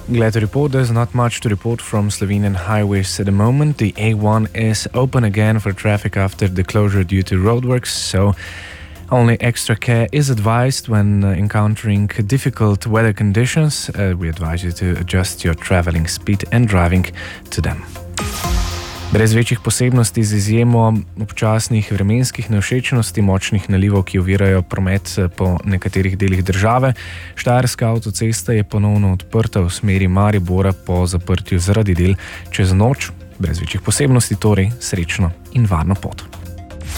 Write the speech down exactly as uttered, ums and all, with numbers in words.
Glad to report there's not much to report from Slovenian highways at the moment. The A one is open again for traffic after the closure due to roadworks, so only extra care is advised when uh, encountering difficult weather conditions. Uh, we advise you to adjust your traveling speed and driving to them. Brez večjih posebnosti z izjemo občasnih vremenskih nevšečnosti, močnih nalivov, ki ovirajo promet po nekaterih delih države, Štajerska avtocesta je ponovno odprta v smeri Maribora po zaprtju zaradi del čez noč. Brez večjih posebnosti torej srečno in varno pot.